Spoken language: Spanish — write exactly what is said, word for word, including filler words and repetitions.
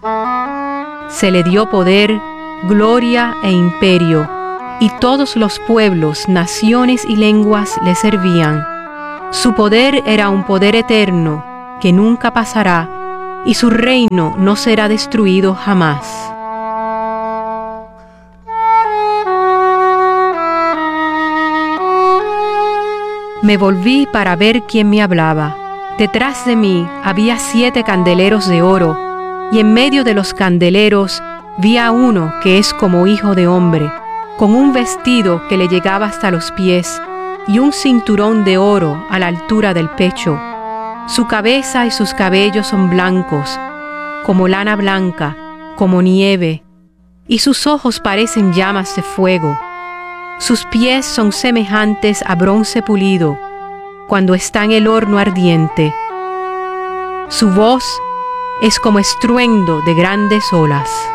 Se le dio poder, gloria e imperio, y todos los pueblos, naciones y lenguas le servían. Su poder era un poder eterno, que nunca pasará, y su reino no será destruido jamás. Me volví para ver quién me hablaba. Detrás de mí había siete candeleros de oro, y en medio de los candeleros vi a uno que es como hijo de hombre, con un vestido que le llegaba hasta los pies y un cinturón de oro a la altura del pecho. Su cabeza y sus cabellos son blancos, como lana blanca, como nieve, y sus ojos parecen llamas de fuego. Sus pies son semejantes a bronce pulido, cuando está en el horno ardiente. Su voz es como estruendo de grandes olas.